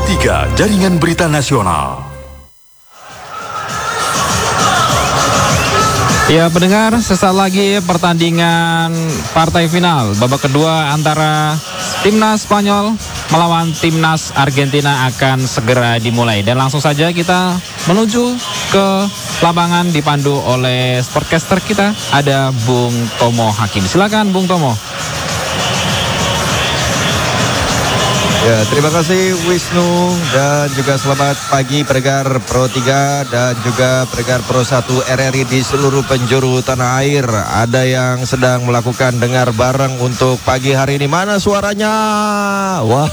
Pro 3 Jaringan Berita Nasional. Ya pendengar, sesaat lagi pertandingan partai final babak kedua antara timnas Spanyol melawan timnas Argentina akan segera dimulai. Dan langsung saja kita menuju ke lapangan dipandu oleh sportcaster kita, ada Bung Tomo Hakim. Silakan Bung Tomo. Ya, terima kasih Wisnu dan juga selamat pagi pendengar Pro 3 dan juga pendengar Pro 1 RRI di seluruh penjuru tanah air. Ada yang sedang melakukan dengar bareng untuk pagi hari ini. Mana suaranya? Wah,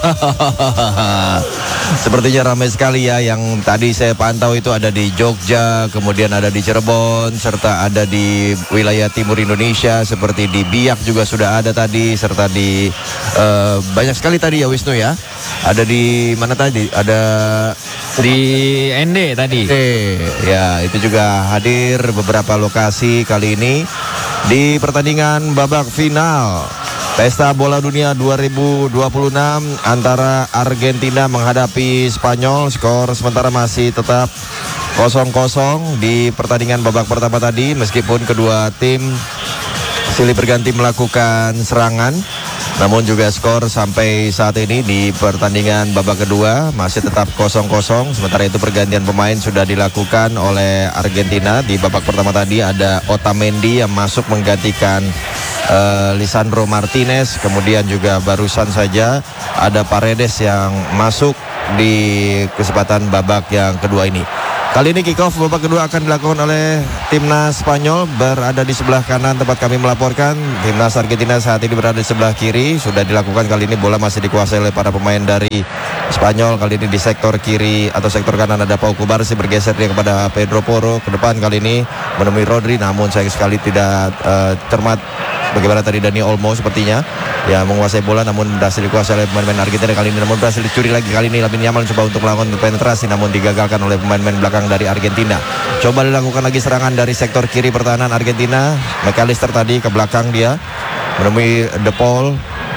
sepertinya ramai sekali ya. Yang tadi saya pantau itu ada di Jogja, kemudian ada di Cirebon, serta ada di wilayah timur Indonesia seperti di Biak juga sudah ada tadi, serta di banyak sekali tadi ya Wisnu ya. Ada di mana tadi? Ada di ND tadi. Ya, itu juga hadir beberapa lokasi kali ini di pertandingan babak final Pesta Bola Dunia 2026 antara Argentina menghadapi Spanyol. Skor sementara masih tetap 0-0 di pertandingan babak pertama tadi, meskipun kedua tim silih berganti melakukan serangan. Namun juga skor sampai saat ini di pertandingan babak kedua masih tetap 0-0. Sementara itu pergantian pemain sudah dilakukan oleh Argentina. Di babak pertama tadi ada Otamendi yang masuk menggantikan Lisandro Martinez. Kemudian juga barusan saja ada Paredes yang masuk di kesempatan babak yang kedua ini. Kali ini kick-off babak kedua akan dilakukan oleh timnas Spanyol. Berada di sebelah kanan tempat kami melaporkan. Timnas Argentina saat ini berada di sebelah kiri. Sudah dilakukan kali ini, bola masih dikuasai oleh para pemain dari Spanyol. Kali ini di sektor kiri atau sektor kanan ada Pau Cubarsí, bergeser dia kepada Pedro Porro. Ke depan kali ini menemui Rodri, namun sayang sekali tidak cermat bagaimana tadi Dani Olmo sepertinya ya menguasai bola, namun berhasil dikuasai oleh pemain-pemain Argentina kali ini, namun berhasil dicuri lagi. Kali ini Lamine Yamal coba untuk melakukan penetrasi, namun digagalkan oleh pemain-pemain belakang dari Argentina. Coba dilakukan lagi serangan dari sektor kiri pertahanan Argentina. McAllister tadi ke belakang dia menemui De Paul.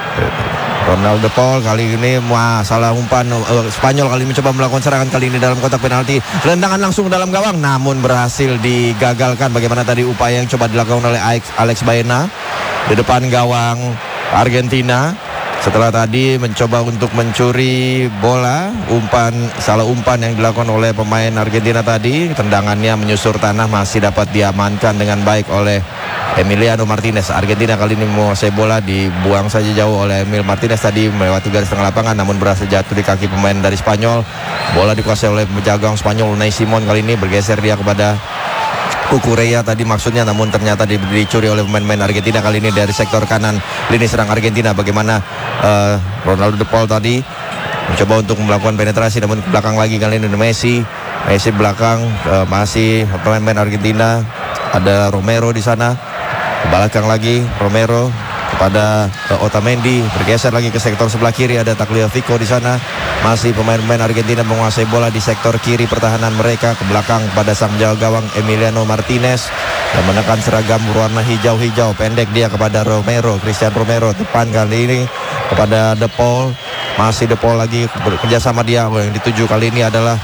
Ronald De Paul kali ini salah umpan. Spanyol kali ini mencoba melakukan serangan kali ini dalam kotak penalti. Tendangan langsung dalam gawang, namun berhasil digagalkan. Bagaimana tadi upaya yang coba dilakukan oleh Alex Baena di depan gawang Argentina. Setelah tadi mencoba untuk mencuri bola, salah umpan yang dilakukan oleh pemain Argentina tadi, tendangannya menyusur tanah masih dapat diamankan dengan baik oleh Emiliano Martinez. Argentina kali ini menguasai bola, dibuang saja jauh oleh Emil Martinez tadi melewati garis tengah lapangan, namun berhasil jatuh di kaki pemain dari Spanyol. Bola dikuasai oleh penjaga gawang Spanyol Unai Simon, kali ini bergeser dia kepada Cucurella tadi maksudnya, namun ternyata dicuri oleh pemain-pemain Argentina. Kali ini dari sektor kanan lini serang Argentina. Bagaimana Ronaldo De Paul tadi mencoba untuk melakukan penetrasi, namun ke belakang lagi kali ini Messi belakang, masih pemain-pemain Argentina. Ada Romero di sana, ke belakang lagi Romero kepada Otamendi, bergeser lagi ke sektor sebelah kiri, ada Tagliafico di sana. Masih pemain-pemain Argentina menguasai bola di sektor kiri pertahanan mereka, ke belakang pada sang jaga gawang Emiliano Martinez yang menekan seragam berwarna hijau-hijau, pendek dia kepada Christian Romero. Depan kali ini kepada De Paul, masih De Paul lagi bekerja sama dia. Yang dituju kali ini adalah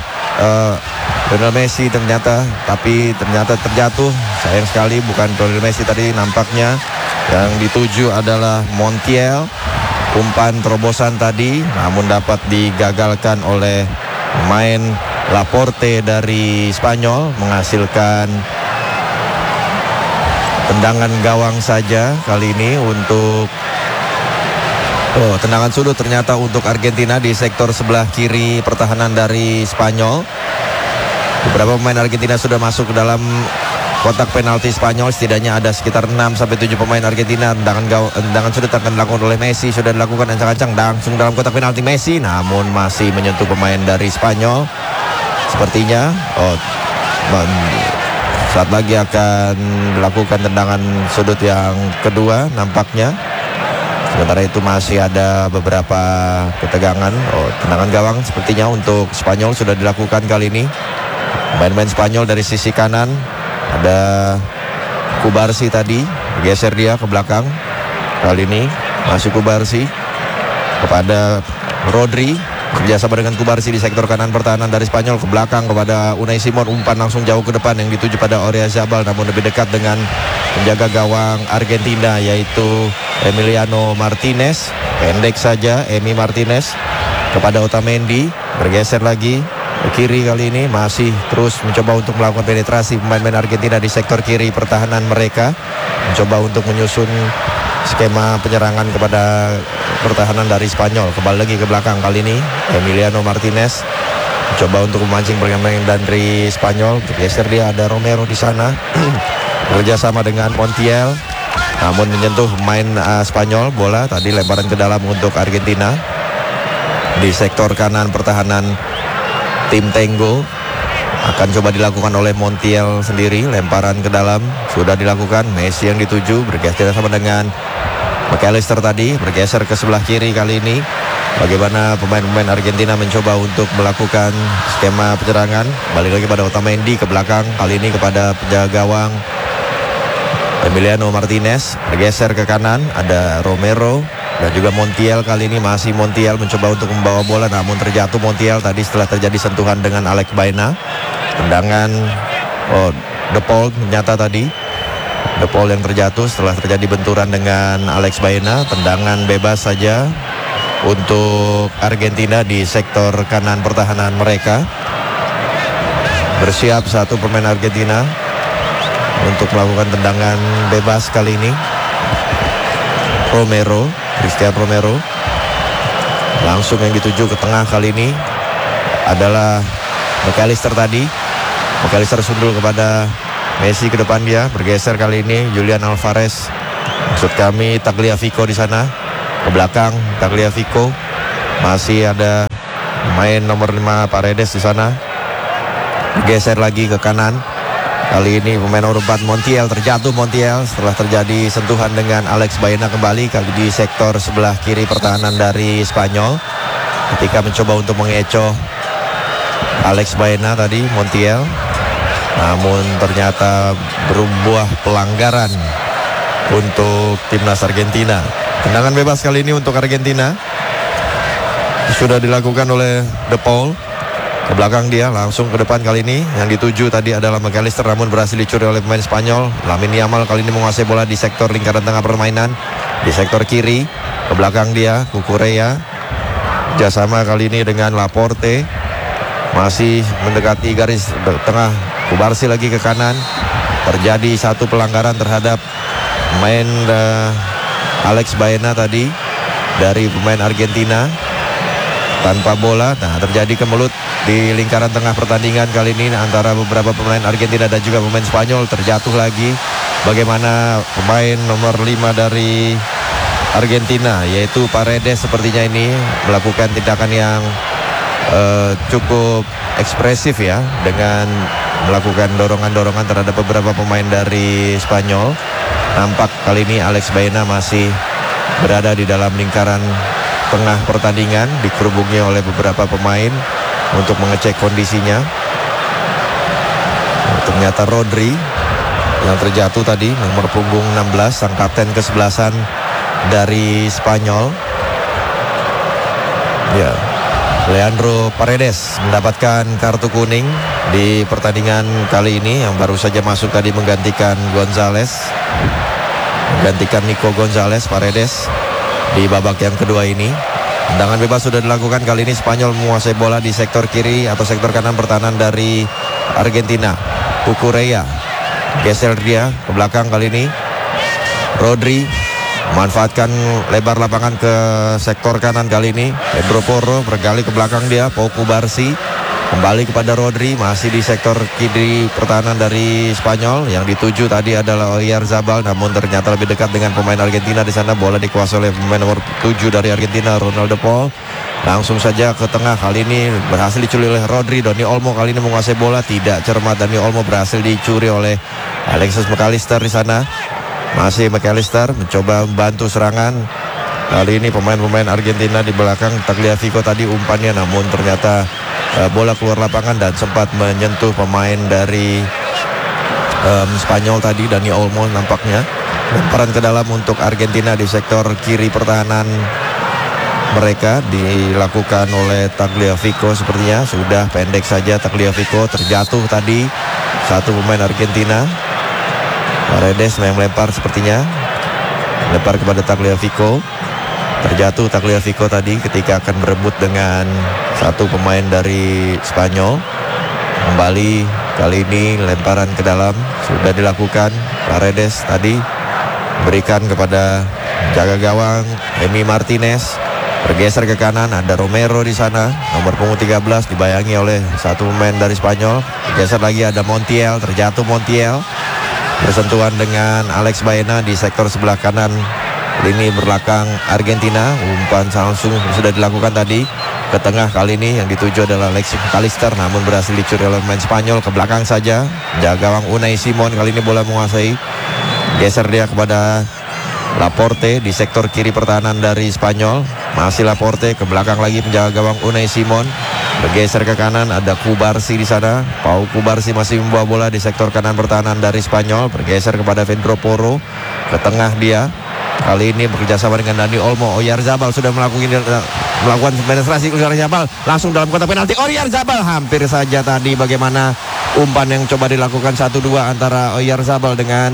Lionel Messi ternyata terjatuh. Sayang sekali bukan Lionel Messi tadi nampaknya. Yang dituju adalah Montiel. Umpan terobosan tadi namun dapat digagalkan oleh pemain Laporte dari Spanyol, menghasilkan tendangan gawang saja kali ini untuk tendangan sudut ternyata untuk Argentina di sektor sebelah kiri pertahanan dari Spanyol. Beberapa pemain Argentina sudah masuk ke dalam kotak penalti Spanyol, setidaknya ada sekitar 6-7 pemain Argentina. Tendangan sudut akan dilakukan oleh Messi, sudah dilakukan ancang-ancang langsung dalam kotak penalti Messi, namun masih menyentuh pemain dari Spanyol. Sepertinya saat lagi akan dilakukan tendangan sudut yang kedua nampaknya. Sementara itu masih ada beberapa ketegangan. Tendangan gawang sepertinya untuk Spanyol sudah dilakukan kali ini. Pemain-pemain Spanyol dari sisi kanan ada Cubarsí tadi, geser dia ke belakang. Kali ini masih Cubarsí kepada Rodri. kerjasama dengan Kubarsi di sektor kanan pertahanan dari Spanyol, ke belakang kepada Unai Simon, umpan langsung jauh ke depan yang dituju pada Oyarzabal, namun lebih dekat dengan penjaga gawang Argentina yaitu Emiliano Martinez. Pendek saja Emi Martinez kepada Otamendi, bergeser lagi ke kiri, kali ini masih terus mencoba untuk melakukan penetrasi pemain-pemain Argentina di sektor kiri pertahanan mereka, mencoba untuk menyusun skema penyerangan kepada pertahanan dari Spanyol. Kembali lagi ke belakang, kali ini Emiliano Martinez coba untuk memancing pemain dari Spanyol. Bergeser dia, ada Romero di sana kerjasama dengan Montiel, namun menyentuh pemain Spanyol. Bola tadi lemparan ke dalam untuk Argentina di sektor kanan pertahanan tim Tango. Akan coba dilakukan oleh Montiel sendiri. Lemparan ke dalam sudah dilakukan. Messi yang dituju, bergeser sama dengan McAllister tadi, bergeser ke sebelah kiri. Kali ini bagaimana pemain-pemain Argentina mencoba untuk melakukan skema penyerangan. Balik lagi pada Otamendi ke belakang, kali ini kepada penjaga gawang Emiliano Martinez. Bergeser ke kanan, ada Romero dan juga Montiel. Kali ini masih Montiel mencoba untuk membawa bola, namun terjatuh Montiel tadi setelah terjadi sentuhan dengan Alex Baena. Tendangan De Paul ternyata tadi De Paul yang terjatuh setelah terjadi benturan dengan Alex Baena. Tendangan bebas saja untuk Argentina di sektor kanan pertahanan mereka. Bersiap satu pemain Argentina untuk melakukan tendangan bebas kali ini. Cristian Romero langsung yang dituju ke tengah, kali ini adalah McAllister tadi. McAllister sundul kepada Messi ke depan dia, bergeser kali ini Julian Alvarez. Maksud kami Tagliafico di sana. Ke belakang Tagliafico. Masih ada main nomor 5 Paredes di sana. Bergeser lagi ke kanan. Kali ini pemain nomor 4 Montiel, terjatuh Montiel setelah terjadi sentuhan dengan Alex Baena kembali, kali di sektor sebelah kiri pertahanan dari Spanyol. Ketika mencoba untuk mengecoh Alex Baena tadi, Montiel, namun ternyata berbuah pelanggaran untuk timnas Argentina. Tendangan bebas kali ini untuk Argentina sudah dilakukan oleh De Paul. Ke belakang dia, langsung ke depan kali ini. Yang dituju tadi adalah McAllister, namun berhasil dicuri oleh pemain Spanyol. Lamine Yamal kali ini menguasai bola di sektor lingkaran tengah permainan, di sektor kiri. Ke belakang dia, Cucurella. Kerjasama kali ini dengan Laporte. Masih mendekati garis tengah. Kubarsi lagi ke kanan. Terjadi satu pelanggaran terhadap pemain Alex Baena tadi dari pemain Argentina. Tanpa bola, nah terjadi kemelut di lingkaran tengah pertandingan kali ini antara beberapa pemain Argentina dan juga pemain Spanyol. Terjatuh lagi bagaimana pemain nomor 5 dari Argentina yaitu Paredes sepertinya ini melakukan tindakan yang cukup ekspresif ya, dengan melakukan dorongan-dorongan terhadap beberapa pemain dari Spanyol. Nampak kali ini Alex Baena masih berada di dalam lingkaran tengah pertandingan, dikerubungi oleh beberapa pemain untuk mengecek kondisinya. Ternyata Rodri yang terjatuh tadi, nomor punggung 16, sang kapten kesebelasan dari Spanyol. Ya, Leandro Paredes mendapatkan kartu kuning di pertandingan kali ini, yang baru saja masuk tadi menggantikan Nico Gonzalez. Paredes di babak yang kedua ini. Tendangan bebas sudah dilakukan, kali ini Spanyol menguasai bola di sektor kiri atau sektor kanan pertahanan dari Argentina. Cucurella geser dia ke belakang, kali ini Rodri memanfaatkan lebar lapangan ke sektor kanan kali ini. Pedro Porro bergali ke belakang dia. Pau Cubarsi kembali kepada Rodri, masih di sektor kiri pertahanan dari Spanyol. Yang dituju tadi adalah Oyarzabal, namun ternyata lebih dekat dengan pemain Argentina di sana. Bola dikuasai oleh pemain nomor 7 dari Argentina, Ronald De Paul. Langsung saja ke tengah, kali ini berhasil dicuri oleh Rodri. Dani Olmo kali ini menguasai bola, tidak cermat. Dani Olmo berhasil dicuri oleh Alexis McAllister di sana. Masih McAllister mencoba membantu serangan. Kali ini pemain-pemain Argentina di belakang. Tagliafico tadi umpannya, namun ternyata bola keluar lapangan dan sempat menyentuh pemain dari Spanyol tadi, Dani Olmo nampaknya. Lemparan ke dalam untuk Argentina di sektor kiri pertahanan mereka dilakukan oleh Tagliafico sepertinya. Sudah pendek saja Tagliafico, terjatuh tadi satu pemain Argentina. Paredes yang melempar sepertinya, lempar kepada Tagliafico. Terjatuh Tagliafico tadi ketika akan berebut dengan satu pemain dari Spanyol. Kembali kali ini lemparan ke dalam sudah dilakukan. Paredes tadi berikan kepada jaga gawang Emi Martinez. Bergeser ke kanan, ada Romero di sana, nomor punggung 13 dibayangi oleh satu pemain dari Spanyol. Bergeser lagi ada Montiel, terjatuh Montiel. Bersentuhan dengan Alex Baena di sektor sebelah kanan lini belakang Argentina. Umpan langsung sudah dilakukan tadi ke tengah, kali ini yang dituju adalah Alexis McAllister, namun berhasil dicuri oleh pemain Spanyol. Ke belakang saja, jaga gawang Unai Simon kali ini bola menguasai. Geser dia kepada Laporte di sektor kiri pertahanan dari Spanyol. Masih Laporte, ke belakang lagi penjaga gawang Unai Simon. Bergeser ke kanan, ada Kubarsi di sana. Pau Kubarsi masih membawa bola di sektor kanan pertahanan dari Spanyol. Bergeser kepada Pedro Porro, ke tengah dia. Kali ini bekerjasama dengan Dani Olmo. Oyarzabal sudah melakukan penetrasi. Oyarzabal langsung dalam kotak penalti. Oyarzabal hampir saja tadi bagaimana umpan yang coba dilakukan 1-2 antara Oyarzabal dengan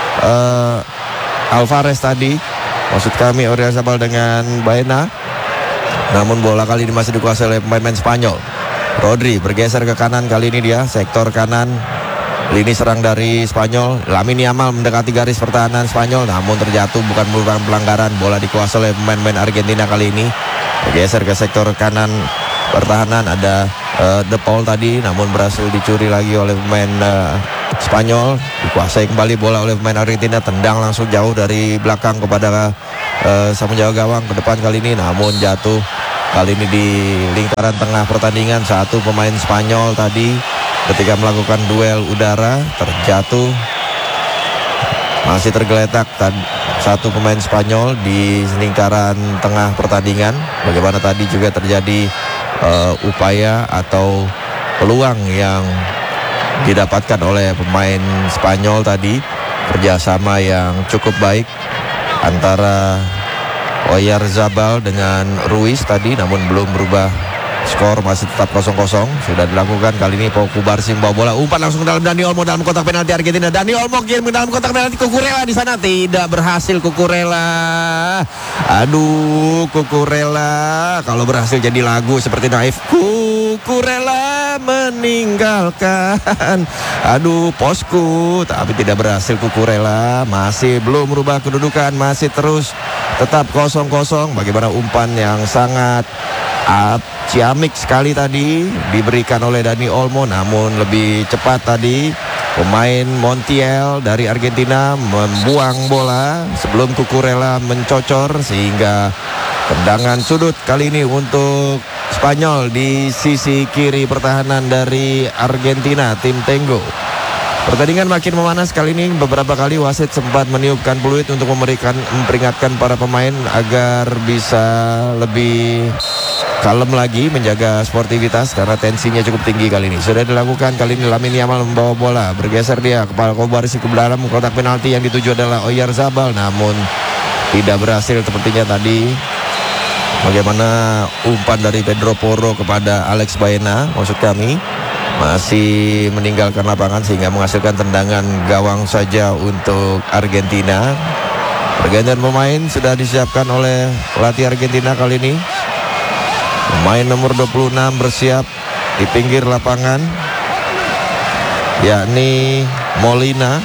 Alvarez tadi. Maksud kami Oyarzabal dengan Baena. Namun bola kali ini masih dikuasai oleh pemain Spanyol. Rodri bergeser ke kanan, kali ini dia sektor kanan lini serang dari Spanyol. Lamine Yamal mendekati garis pertahanan Spanyol, namun terjatuh, bukan merupakan pelanggaran. Bola dikuasai oleh pemain-pemain Argentina kali ini. Bergeser ke sektor kanan pertahanan, ada De Paul tadi, namun berhasil dicuri lagi oleh pemain Spanyol. Dikuasai kembali bola oleh pemain Argentina, tendang langsung jauh dari belakang kepada sang penjaga gawang ke depan kali ini, namun jatuh kali ini di lingkaran tengah pertandingan. Satu pemain Spanyol tadi ketika melakukan duel udara terjatuh, masih tergeletak satu pemain Spanyol di lingkaran tengah pertandingan. Bagaimana tadi juga terjadi upaya atau peluang yang didapatkan oleh pemain Spanyol tadi. Kerjasama yang cukup baik antara Oyarzabal dengan Ruiz tadi, namun belum berubah skor, masih tetap 0-0. Sudah dilakukan kali ini. Pau Kubarsi membawa bola, umpan langsung ke dalam Dani Olmo dalam kotak penalti Argentina. Dani Olmo kirim ke dalam kotak penalti. Cucurella di sana, tidak berhasil. Cucurella, aduh Cucurella, kalau berhasil jadi lagu seperti Naif. Cucurella meninggalkan, aduh posku, tapi tidak berhasil. Cucurella masih belum merubah kedudukan, masih terus tetap 0-0. Bagaimana umpan yang sangat ciamik sekali tadi diberikan oleh Dani Olmo, namun lebih cepat tadi pemain Montiel dari Argentina membuang bola sebelum Cucurella mencocor, sehingga tendangan sudut kali ini untuk Spanyol di sisi kiri pertahanan dari Argentina, tim Tenggo. Pertandingan makin memanas kali ini. Beberapa kali wasit sempat meniupkan peluit untuk memperingatkan para pemain agar bisa lebih kalem lagi, menjaga sportivitas karena tensinya cukup tinggi kali ini. Sudah dilakukan kali ini. Lamine Yamal membawa bola, bergeser dia kepala Kubarsi ke dalam kotak penalti. Yang dituju adalah Oyarzabal, namun tidak berhasil sepertinya tadi. Bagaimana umpan dari Pedro Porro kepada Alex Baena, maksud kami, masih meninggalkan lapangan sehingga menghasilkan tendangan gawang saja untuk Argentina. Pergantian pemain sudah disiapkan oleh pelatih Argentina kali ini. Pemain nomor 26 bersiap di pinggir lapangan, yakni Molina,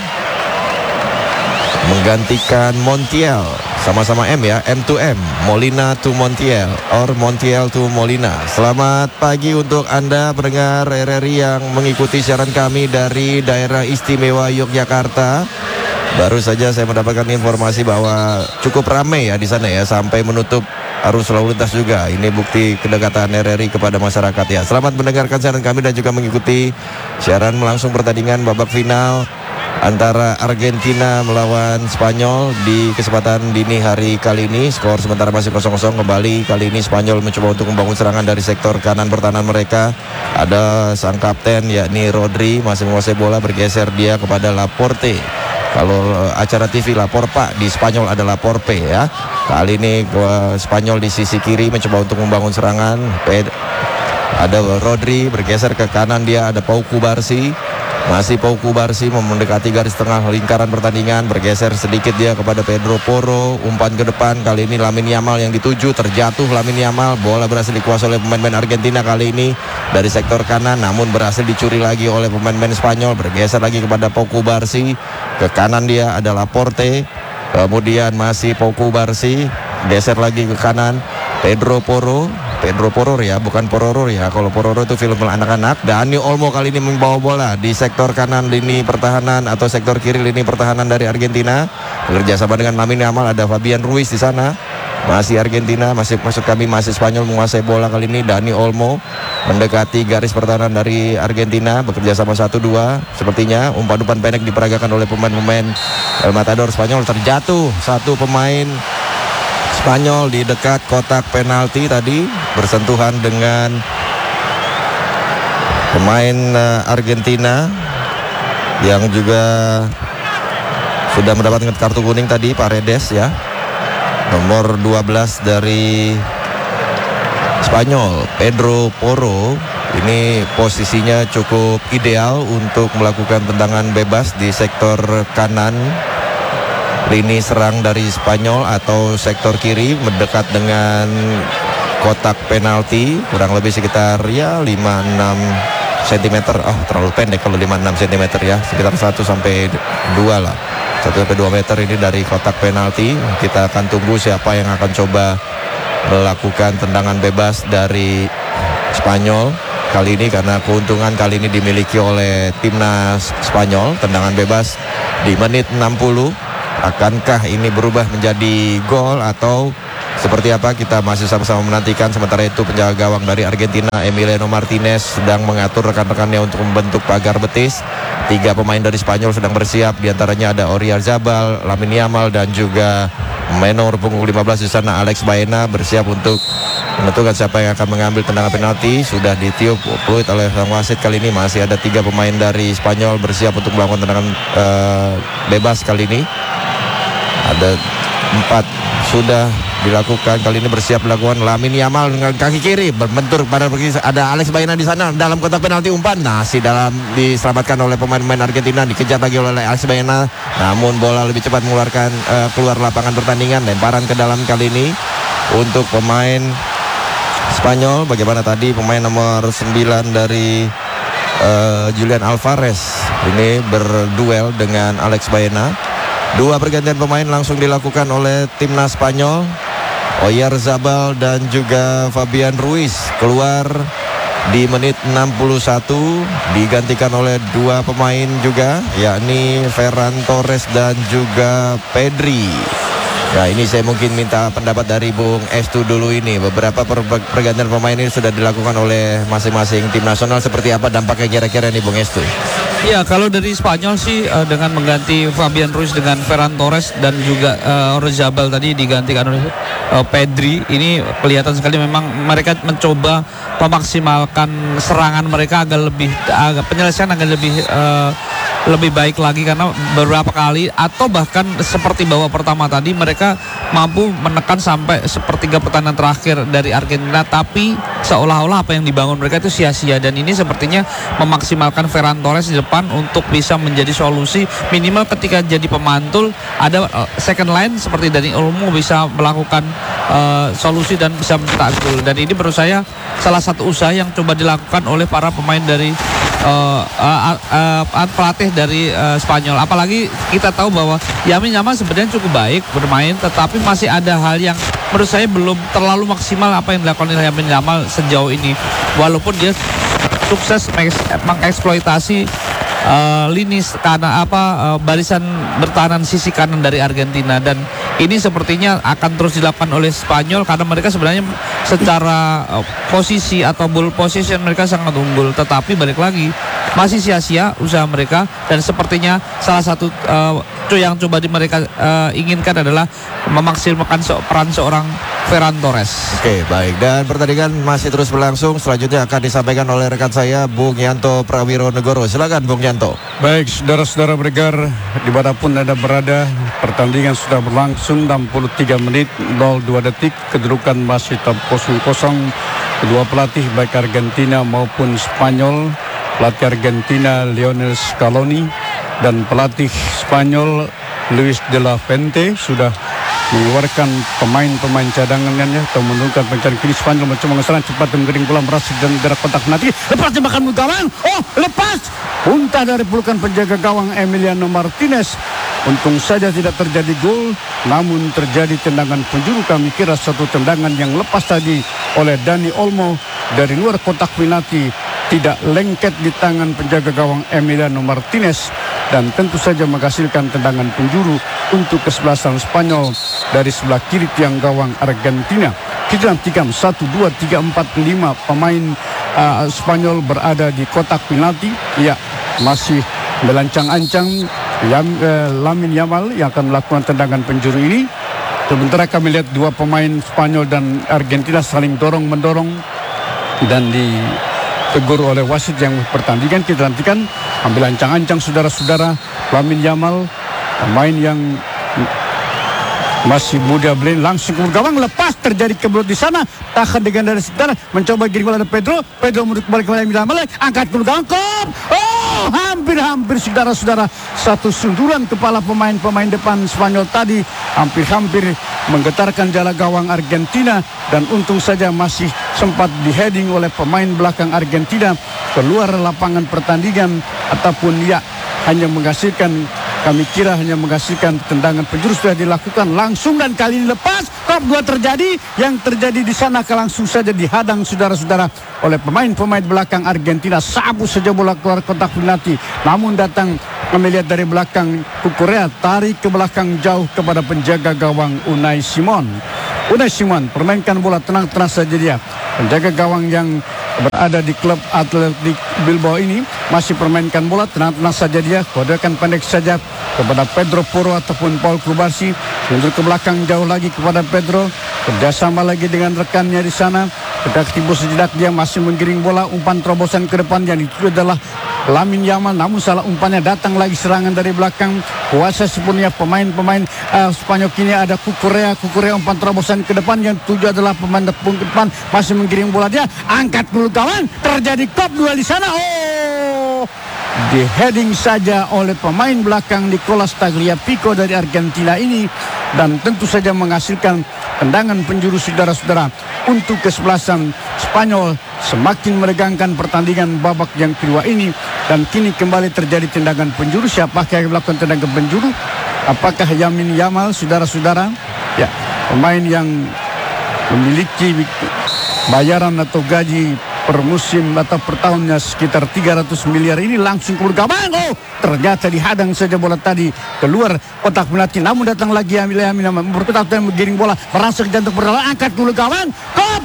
menggantikan Montiel. Sama-sama M ya, M to M, Molina to Montiel, or Montiel to Molina. Selamat pagi untuk Anda pendengar RRI yang mengikuti siaran kami dari daerah istimewa Yogyakarta. Baru saja saya mendapatkan informasi bahwa cukup ramai ya di sana ya, sampai menutup arus lalu lintas juga. Ini bukti kedekatan RRI kepada masyarakat ya. Selamat mendengarkan siaran kami dan juga mengikuti siaran langsung pertandingan babak final antara Argentina melawan Spanyol di kesempatan dini hari kali ini. Skor sementara masih 0-0 kembali. Kali ini Spanyol mencoba untuk membangun serangan dari sektor kanan pertahanan mereka. Ada sang kapten yakni Rodri masih menguasai bola, bergeser dia kepada Laporte. Kalau acara TV lapor Pak, di Spanyol ada lapor P ya. Kali ini Spanyol di sisi kiri mencoba untuk membangun serangan. Ada Rodri bergeser ke kanan, dia ada Pau Kubarsi. Masih Pau Kubarsi mendekati garis tengah lingkaran pertandingan, bergeser sedikit dia kepada Pedro Porro, umpan ke depan. Kali ini Lamine Yamal yang dituju, terjatuh Lamine Yamal, bola berhasil dikuasai oleh pemain-pemain Argentina kali ini dari sektor kanan, namun berhasil dicuri lagi oleh pemain-pemain Spanyol. Bergeser lagi kepada Pau Kubarsi, ke kanan dia ada Laporte, kemudian masih Pau Kubarsi, geser lagi ke kanan Pedro Porro ya, bukan Pororo ya. Kalau Pororo itu film anak-anak. Dani Olmo kali ini membawa bola di sektor kanan lini pertahanan atau sektor kiri lini pertahanan dari Argentina. Bekerja sama dengan Lamine Yamal, ada Fabian Ruiz di sana. Masih Argentina, masih Spanyol menguasai bola kali ini. Dani Olmo mendekati garis pertahanan dari Argentina, bekerja sama 1-2. Sepertinya umpan-umpan pendek diperagakan oleh pemain-pemain El Matador Spanyol. Terjatuh satu pemain Spanyol di dekat kotak penalti tadi, bersentuhan dengan pemain Argentina yang juga sudah mendapatkan kartu kuning tadi, Paredes ya, nomor 12 dari Spanyol, Pedro Porro. Ini posisinya cukup ideal untuk melakukan tendangan bebas di sektor kanan lini serang dari Spanyol atau sektor kiri mendekat dengan kotak penalti, kurang lebih sekitar ya 5-6 cm. Terlalu pendek kalau 5-6 cm ya, sekitar 1 sampai 2 lah, 1 sampai 2 meter ini dari kotak penalti. Kita akan tunggu siapa yang akan coba melakukan tendangan bebas dari Spanyol kali ini, karena keuntungan kali ini dimiliki oleh timnas Spanyol. Tendangan bebas di menit 60. Akankah ini berubah menjadi gol atau seperti apa? Kita masih sama-sama menantikan. Sementara itu penjaga gawang dari Argentina, Emiliano Martinez, sedang mengatur rekan-rekannya untuk membentuk pagar betis. 3 pemain dari Spanyol sedang bersiap. Di antaranya ada Oyarzabal, Lamine Yamal, dan juga menor punggung 15 di sana Alex Baena bersiap untuk menentukan siapa yang akan mengambil tendangan penalti. Sudah ditiup peluit oleh sang wasit. Kali ini masih ada 3 pemain dari Spanyol bersiap untuk melakukan tendangan bebas kali ini. Ada 4 sudah dilakukan, kali ini bersiap dilakukan. Lamine Yamal dengan kaki kiri berbentur pada begini, ada Alex Baena di sana dalam kotak penalti, umpan masih dalam, diselamatkan oleh pemain-pemain Argentina, dikejar lagi oleh Alex Baena, namun bola lebih cepat mengeluarkan keluar lapangan pertandingan. Lemparan ke dalam kali ini untuk pemain Spanyol. Bagaimana tadi pemain nomor 9 dari Julian Alvarez ini berduel dengan Alex Baena. 2 pergantian pemain langsung dilakukan oleh timnas Spanyol. Oyarzabal dan juga Fabian Ruiz keluar di menit 61, digantikan oleh 2 pemain juga, yakni Ferran Torres dan juga Pedri. Nah, ini saya mungkin minta pendapat dari Bung Estu dulu ini. Beberapa pergantian pemain ini sudah dilakukan oleh masing-masing tim nasional. Seperti apa dampaknya kira-kira nih Bung Estu? Ya, kalau dari Spanyol sih dengan mengganti Fabian Ruiz dengan Ferran Torres dan juga Oyarzabal tadi digantikan oleh Pedri, ini kelihatan sekali memang mereka mencoba memaksimalkan serangan mereka agak penyelesaian agak lebih baik lagi, karena beberapa kali atau bahkan seperti babak pertama tadi mereka mampu menekan sampai sepertiga pertandingan terakhir dari Argentina, tapi seolah-olah apa yang dibangun mereka itu sia-sia. Dan ini sepertinya memaksimalkan Ferran Torres di depan untuk bisa menjadi solusi minimal ketika jadi pemantul, ada second line seperti Dani Olmo bisa melakukan solusi dan bisa mencetak gol. Dan ini menurut saya salah satu usaha yang coba dilakukan oleh para pemain dari pelatih dari Spanyol. Apalagi kita tahu bahwa Lamine Yamal sebenarnya cukup baik bermain, tetapi masih ada hal yang menurut saya belum terlalu maksimal apa yang dilakukan oleh Lamine Yamal sejauh ini. Walaupun dia sukses mengeksploitasi lini kanan barisan bertahanan sisi kanan dari Argentina, dan ini sepertinya akan terus dilakukan oleh Spanyol karena mereka sebenarnya secara posisi atau ball position mereka sangat unggul, tetapi balik lagi masih sia-sia usaha mereka. Dan sepertinya salah satu yang coba mereka inginkan adalah memaksimalkan peran seorang Ferran Torres. Oke, baik. Dan pertandingan masih terus berlangsung. Selanjutnya akan disampaikan oleh rekan saya, Bung Yanto Prawironegoro. Silakan, Bung Yanto. Baik, saudara-saudara pendengar, dimanapun Anda berada, pertandingan sudah berlangsung 63 menit 02 detik. Kedudukan masih tetap 0-0. Kedua pelatih baik Argentina maupun Spanyol, pelatih Argentina Lionel Scaloni dan pelatih Spanyol Luis de la Fuente sudah mengeluarkan pemain-pemain cadangannya atau menurunkan pencari. Kini Spanyol mencoba mengeserang cepat dan mengering bola merasuk dan gerak kotak penalti. Lepas tembakan gawang. Oh, lepas. Muntah dari pelukan penjaga gawang Emiliano Martinez. Untung saja tidak terjadi gol, namun terjadi tendangan penjuru. Kami kira satu tendangan yang lepas tadi oleh Dani Olmo dari luar kotak penalti tidak lengket di tangan penjaga gawang Emiliano Martinez dan tentu saja menghasilkan tendangan penjuru untuk kesebelasan Spanyol dari sebelah kiri tiang gawang Argentina. Kita nantikan 1, 2, 3, 4, 5 pemain Spanyol berada di kotak penalti. Ya, masih melancang-ancang Lamine Yamal yang akan melakukan tendangan penjuru ini. Sementara kami lihat dua pemain Spanyol dan Argentina saling dorong-mendorong dan ditegur oleh wasit yang pertandingan. Kita nantikan ambil ancang-ancang saudara-saudara. Lamine Yamal, pemain yang masih muda, langsung ke gawang, lepas, terjadi kebelut di sana, tahan dengan dari sekitar, mencoba giring bola ada Pedro menurut kembali ke Lamine Yamal, angkat ke gawang, hampir saudara-saudara, satu sunduran kepala pemain depan Spanyol tadi hampir menggetarkan jala gawang Argentina, dan untung saja masih sempat di-heading oleh pemain belakang Argentina keluar lapangan pertandingan, ataupun hanya menghasilkan, kami kira hanya menghasilkan tendangan penjuru sudah dilakukan langsung, dan kali ini lepas. Kop 2 terjadi, yang terjadi di sana langsung saja dihadang saudara-saudara oleh pemain belakang Argentina. Sabu saja bola keluar kotak penalti, namun datang kami lihat dari belakang Kukurea, tarik ke belakang jauh kepada penjaga gawang Unai Simon permainkan bola tenang-tenang saja dia. Penjaga gawang yang berada di klub Athletic Bilbao ini masih permainkan bola tenang-tenang saja dia, kodekan pendek saja kepada Pedro Porro ataupun Paul Cubarsí, mundur ke belakang jauh lagi kepada Pedro, kerjasama lagi dengan rekannya di sana. Kedak timbul sejenak dia masih menggiring bola, umpan terobosan ke depan yang itu adalah Lamine Yamal, namun salah umpannya, datang lagi serangan dari belakang. Kuasa sepenuhnya pemain Spanyol kini ada Kukurea umpan terobosan ke depan yang tuju adalah pemain depan, masih menggiring bola dia, angkat dulu kawan, terjadi kop 2 di sana. Di heading saja oleh pemain belakang Nicolas Tagliafico dari Argentina ini, dan tentu saja menghasilkan tendangan penjuru saudara-saudara untuk kesebelasan Spanyol, semakin meregangkan pertandingan babak yang kedua ini. Dan kini kembali terjadi tendangan penjuru. Siapakah yang melakukan tendangan penjuru? Apakah Lamine Yamal, saudara-saudara? Ya, pemain yang memiliki bayaran atau gaji per musim atau per tahunnya sekitar 300 miliar ini langsung keluar gawang. Ternyata dihadang saja bola tadi keluar kotak penalti, namun datang lagi Lamine Yamal berpetak dan menggiring bola merasuk jantung perdalan, angkat dulu gawang, kop,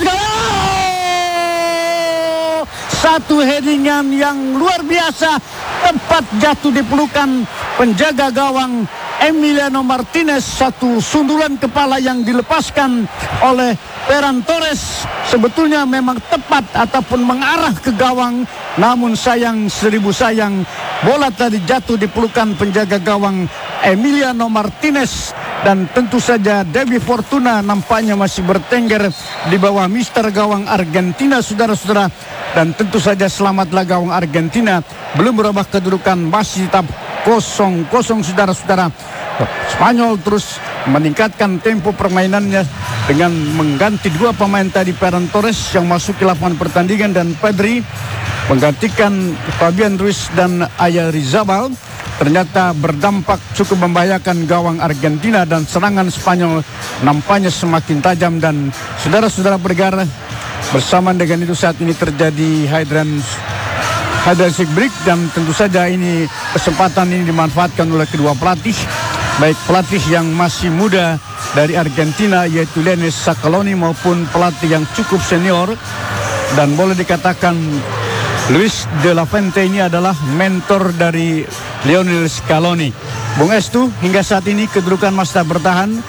satu headingan yang luar biasa, tepat jatuh di pelukan penjaga gawang Emiliano Martinez. Satu sundulan kepala yang dilepaskan oleh Ferran Torres sebetulnya memang tepat ataupun mengarah ke gawang, namun sayang, seribu sayang, bola tadi jatuh di pelukan penjaga gawang Emiliano Martinez. Dan tentu saja Debbie Fortuna nampaknya masih bertengger di bawah mister gawang Argentina, saudara-saudara. Dan tentu saja selamatlah gawang Argentina, belum berubah kedudukan, masih tetap 0-0, saudara-saudara. Spanyol terus meningkatkan tempo permainannya dengan mengganti dua pemain tadi, Ferran Torres yang masuk ke lapangan pertandingan dan Pedri menggantikan Fabian Ruiz dan Oyarzabal. Ternyata berdampak cukup membahayakan gawang Argentina, dan serangan Spanyol nampaknya semakin tajam. Dan saudara-saudara pendengar, bersamaan dengan itu saat ini terjadi hydration break, dan tentu saja ini kesempatan ini dimanfaatkan oleh kedua pelatih, baik pelatih yang masih muda dari Argentina yaitu Lionel Scaloni maupun pelatih yang cukup senior, dan boleh dikatakan Luis de la Fuente ini adalah mentor dari Lionel Scaloni. Bung Estu, hingga saat ini kedudukan masih bertahan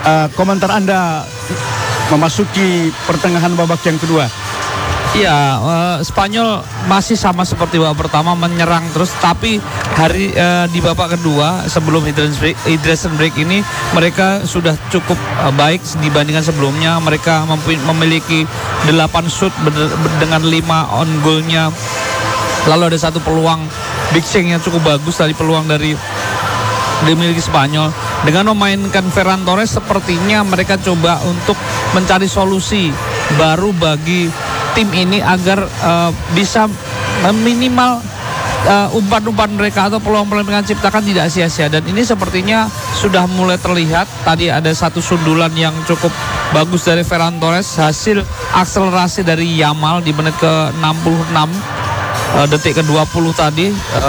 komentar Anda memasuki pertengahan babak yang kedua? Ya, Spanyol masih sama seperti babak pertama, menyerang terus. Tapi di babak kedua sebelum hydration break ini mereka sudah cukup baik dibandingkan sebelumnya. Mereka memiliki 8 shoot dengan 5 on goalnya. Lalu ada satu peluang big chance yang cukup bagus dari peluang dari dimiliki Spanyol. Dengan memainkan Ferran Torres, sepertinya mereka coba untuk mencari solusi baru bagi tim ini agar bisa minimal umpan-umpan mereka atau peluang-peluang mereka ciptakan tidak sia-sia. Dan ini sepertinya sudah mulai terlihat. Tadi ada satu sundulan yang cukup bagus dari Ferran Torres, hasil akselerasi dari Yamal di menit ke-66, detik ke-20 tadi.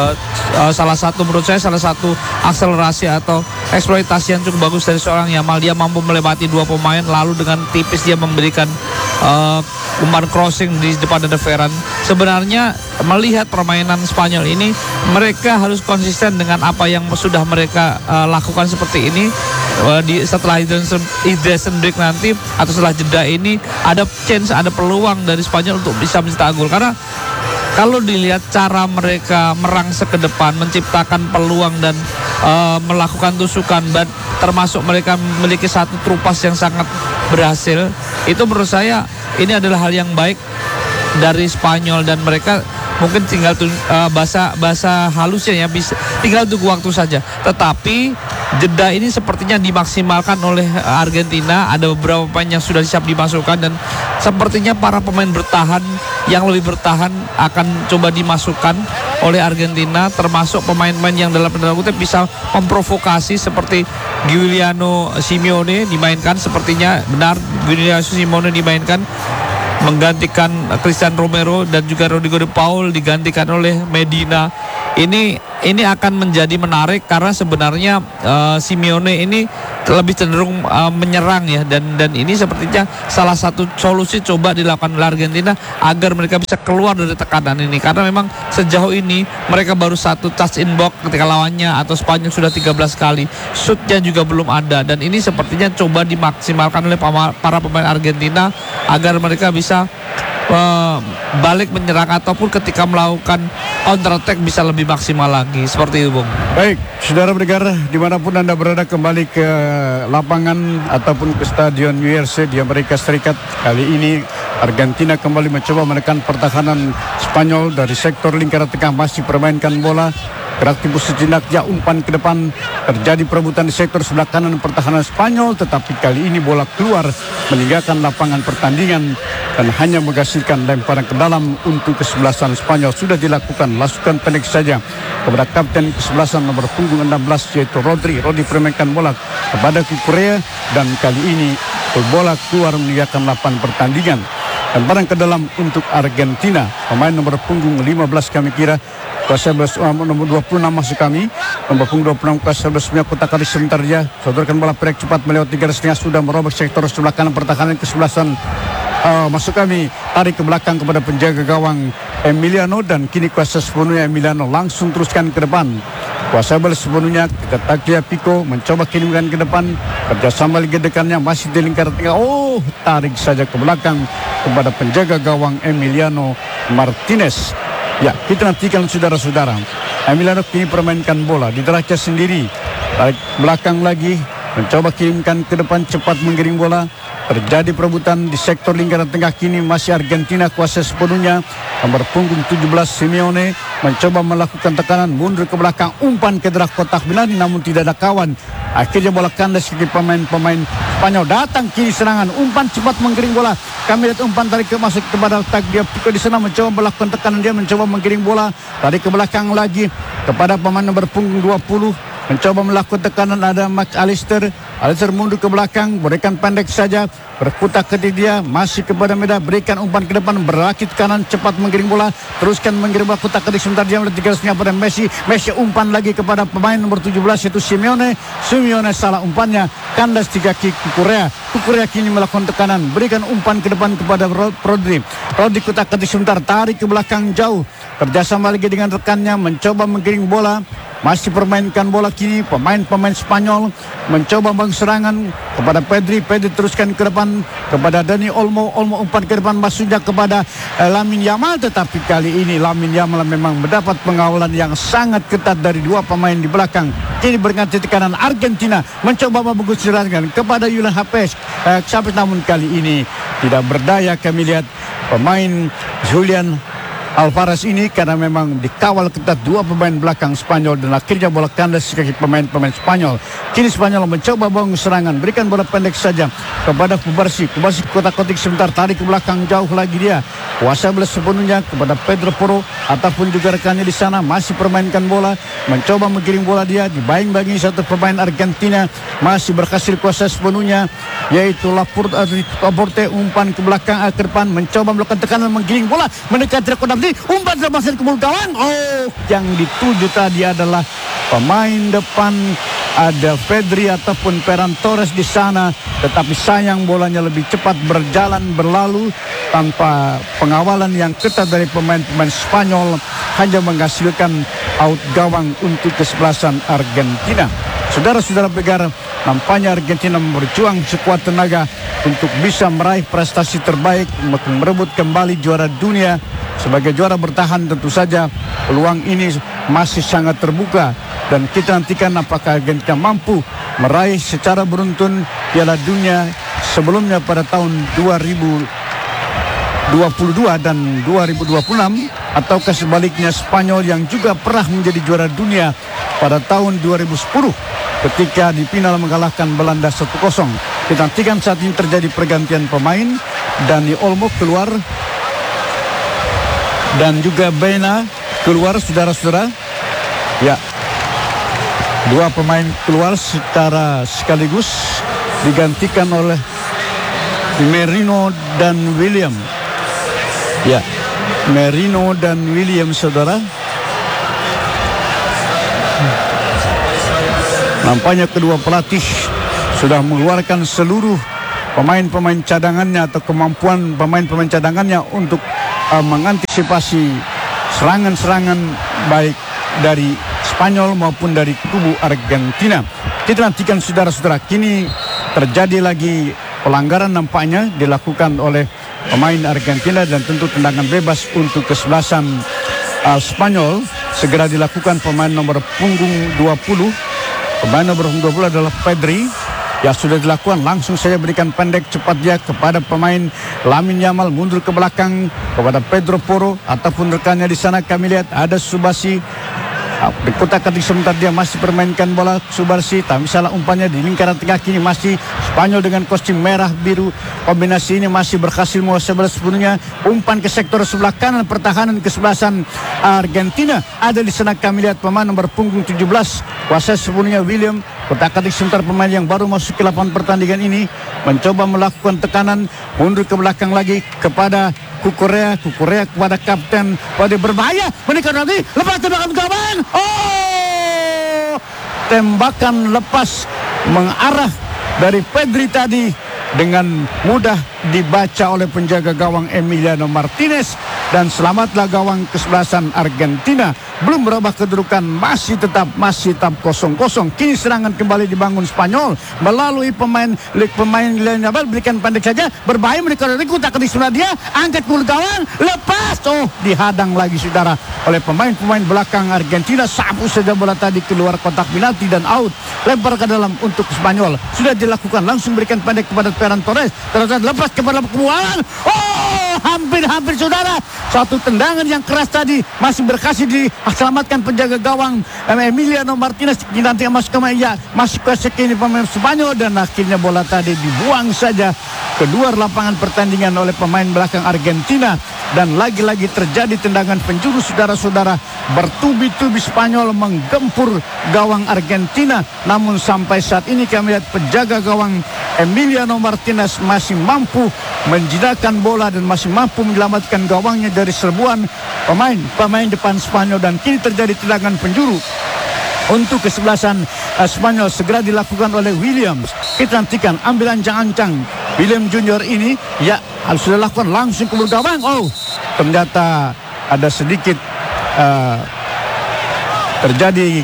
Menurut saya salah satu akselerasi atau eksploitasi yang cukup bagus dari seorang Yamal. Dia mampu melewati 2 pemain, lalu dengan tipis dia memberikan umpan crossing di depan ada Ferran. Sebenarnya melihat permainan Spanyol ini, mereka harus konsisten dengan apa yang sudah mereka lakukan seperti ini. Setelah hydration break nanti atau setelah jeda ini ada chance, ada peluang dari Spanyol untuk bisa mencetak gol. Karena kalau dilihat cara mereka merangsek ke depan, menciptakan peluang dan melakukan tusukan, termasuk mereka memiliki satu trupas yang sangat berhasil, itu menurut saya ini adalah hal yang baik dari Spanyol. Dan mereka mungkin tinggal bahasa halusnya ya, bisa tinggal tunggu waktu saja. Tetapi jeda ini sepertinya dimaksimalkan oleh Argentina. Ada beberapa pemain yang sudah siap dimasukkan, dan sepertinya para pemain bertahan yang lebih bertahan akan coba dimasukkan oleh Argentina, termasuk pemain-pemain yang dalam tanda kutip bisa memprovokasi seperti Giuliano Simeone dimainkan. Sepertinya benar Giuliano Simeone dimainkan menggantikan Christian Romero, dan juga Rodrigo de Paul digantikan oleh Medina. Ini akan menjadi menarik karena sebenarnya Simeone ini lebih cenderung menyerang ya, dan ini sepertinya salah satu solusi coba dilakukan oleh Argentina agar mereka bisa keluar dari tekanan ini. Karena memang sejauh ini mereka baru satu touch in box ketika lawannya, atau Spanyol sudah 13 kali. Shootnya juga belum ada, dan ini sepertinya coba dimaksimalkan oleh para pemain Argentina agar mereka bisa balik menyerang, ataupun ketika melakukan counter attack bisa lebih maksimal lagi. Seperti itu, Bung. Baik, saudara pendengar, dimanapun Anda berada, kembali ke lapangan ataupun ke stadion URC di Amerika Serikat. Kali ini Argentina kembali mencoba menekan pertahanan Spanyol dari sektor lingkaran tengah, masih permainkan bola. Gerak timbul sejenak, ya umpan ke depan, terjadi perebutan di sektor sebelah kanan pertahanan Spanyol, tetapi kali ini bola keluar meninggalkan lapangan pertandingan dan hanya menghasilkan lemparan ke dalam untuk kesebelasan Spanyol. Sudah dilakukan lasukan pendek saja kepada kapten kesebelasan nomor punggung 16 yaitu Rodri. Rodri permainkan bola kepada Kukurea, dan kali ini bola keluar meninggalkan lapangan pertandingan. Lemparan ke dalam untuk Argentina, pemain nomor punggung 15 kami kira kuasa 11 nomor 26 masuk kami, nomor punggung 26 kuasa 11 kotak kali sebentar dia sodorkan bola pendek cepat melewati garis tengah, sudah merobek sektor sebelah kanan pertahanan kesebelasan masuk kami, tarik ke belakang kepada penjaga gawang Emiliano, dan kini kuasa sepenuhnya Emiliano langsung teruskan ke depan. Kuasa bola sepenuhnya ke Tagliafico, Pico mencoba kirimkan ke depan, kerjasama lagi dekannya masih di lingkaran tengah. Tarik saja ke belakang kepada penjaga gawang Emiliano Martinez. Ya, kita nantikan saudara-saudara. Emiliano kini permainkan bola di derajat sendiri, tarik belakang lagi, mencoba kirimkan ke depan, cepat menggiring bola. Terjadi perebutan di sektor lingkaran tengah, kini masih Argentina kuasa sepenuhnya. Nomor punggung 17 Simeone mencoba melakukan tekanan, mundur ke belakang, umpan ke dalam kotak penalti namun tidak ada kawan. Akhirnya bola kandas ke pemain Spanyol. Datang kini serangan, umpan cepat menggiring bola. Kami lihat umpan tarik ke masuk kepada Tagliafico di sana, mencoba melakukan tekanan, dia mencoba menggiring bola, tarik ke belakang lagi kepada pemain nomor punggung 20. Mencoba melakukan tekanan, ada Max Alister mundur ke belakang, berikan pendek saja, berputar ke dia, masih kepada Meda, berikan umpan ke depan, berakit kanan, cepat menggiring bola, teruskan menggiring bola, putar ke dia, sebentar dia melihat garisnya pada Messi umpan lagi kepada pemain nomor 17 yaitu Simeone salah umpannya, kandas 3 kaki Kukurea kini melakukan tekanan, berikan umpan ke depan kepada Rodri putar ke dia, sebentar, tarik ke belakang jauh, kerjasama lagi dengan rekannya, mencoba menggiring bola, masih permainkan bola kini. Pemain-pemain Spanyol mencoba serangan kepada Pedri teruskan ke depan kepada Dani Olmo umpan ke depan masuknya kepada Lamine Yamal, tetapi kali ini Lamine Yamal memang mendapat pengawalan yang sangat ketat dari dua pemain di belakang. Kini berganti tekanan Argentina mencoba membungkus serangan kepada Julian Xavi, namun kali ini tidak berdaya. Kami lihat pemain Julian Alvarez ini karena memang dikawal ketat dua pemain belakang Spanyol dan akhirnya bola kandas kaki pemain Spanyol. Kini Spanyol mencoba bangun serangan, berikan bola pendek saja kepada Kubarsi kotak-kotik sebentar, tarik ke belakang jauh lagi dia. Kuasa bola sepenuhnya kepada Pedro Porro ataupun juga rekannya di sana, masih permainkan bola, mencoba menggiring bola dia, dibayang-bayangi satu pemain Argentina, masih berhasil kuasa sepenuhnya yaitu Laporte umpan ke belakang ke depan, mencoba melakukan tekanan menggiring bola mendekati rekan umpan terlepas dari kebun gawang. Yang dituju tadi adalah pemain depan, ada Pedri ataupun Ferran Torres di sana, tetapi sayang bolanya lebih cepat berlalu tanpa pengawalan yang ketat dari pemain-pemain Spanyol, hanya menghasilkan out gawang untuk kesebelasan Argentina. Saudara-saudara pendengar, nampaknya Argentina berjuang sekuat tenaga untuk bisa meraih prestasi terbaik, merebut kembali juara dunia. Sebagai juara bertahan tentu saja peluang ini masih sangat terbuka, dan kita nantikan apakah Argentina mampu meraih secara beruntun Piala Dunia sebelumnya pada tahun 2022 dan 2026, ataukah sebaliknya Spanyol yang juga pernah menjadi juara dunia pada tahun 2010 ketika di final mengalahkan Belanda 1-0. Kita nantikan saat ini terjadi pergantian pemain. Dani Olmo keluar dan juga Bena keluar, saudara-saudara. Ya, dua pemain keluar secara sekaligus, digantikan oleh Merino dan William. Ya, Merino dan William, saudara. Nampaknya kedua pelatih sudah mengeluarkan seluruh pemain-pemain cadangannya atau kemampuan pemain-pemain cadangannya untuk mengantisipasi serangan-serangan baik dari Spanyol maupun dari kubu Argentina. Kita nantikan saudara-saudara, kini terjadi lagi pelanggaran nampaknya dilakukan oleh pemain Argentina, dan tentu tendangan bebas untuk kesebelasan Spanyol segera dilakukan pemain nomor punggung 20. Pemain nomor punggung 20 adalah Pedri. Ya, sudah dilakukan, langsung saya berikan pendek cepat dia kepada pemain Lamine Yamal, mundur ke belakang kepada Pedro Porro ataupun rekannya di sana. Kami lihat ada Subasi di kotak-kotak sebentar, dia masih permainkan bola. Subasi tak salah umpannya di lingkaran tengah. Kini masih Spanyol dengan kostum merah biru, kombinasi ini masih berhasil menguasai bola sepenuhnya. Umpan ke sektor sebelah kanan, pertahanan kesebelasan Argentina ada di sana. Kami lihat pemain nomor punggung 17 kuasa sepenuhnya William. Kotak-kotak sebentar, pemain yang baru masuk ke lapangan pertandingan ini mencoba melakukan tekanan, mundur ke belakang lagi kepada Kukurea kepada kapten, pada berbahaya menekan nanti, lepas tembakan gawang. Tembakan lepas mengarah dari Pedri tadi dengan mudah dibaca oleh penjaga gawang Emiliano Martinez, dan selamatlah gawang kesebelasan Argentina. Belum berubah kedudukan, masih tetap 0-0. Kini serangan kembali dibangun Spanyol melalui pemain lainnya. Berikan pendek saja, berbahaya mereka dari kotak di sebelah dia, angkat gol gawang, lepas. Dihadang lagi saudara oleh pemain-pemain belakang Argentina. Sapu saja bola tadi keluar kotak penalti dan out. Lempar ke dalam untuk Spanyol. Sudah dilakukan, langsung berikan pendek kepada Ferran Torres. Terus lepas kepada kebuangan. Hampir saudara. Satu tendangan yang keras tadi masih berhasil diselamatkan penjaga gawang Emiliano Martinez. Nanti masih ke kini pemain Spanyol, dan akhirnya bola tadi dibuang saja kedua lapangan pertandingan oleh pemain belakang Argentina. Dan lagi-lagi terjadi tendangan penjuru saudara-saudara. Bertubi-tubi Spanyol menggempur gawang Argentina, namun sampai saat ini kami lihat penjaga gawang Emiliano Martinez masih mampu menjinakkan bola dan masih mampu menyelamatkan gawangnya dari serbuan pemain depan Spanyol. Dan kini terjadi tendangan penjuru untuk kesebelasan Spanyol, segera dilakukan oleh Williams. Kita nantikan, ambil ancang-ancang William Junior ini, ya sudah lakukan langsung ke gawang. ternyata ada sedikit terjadi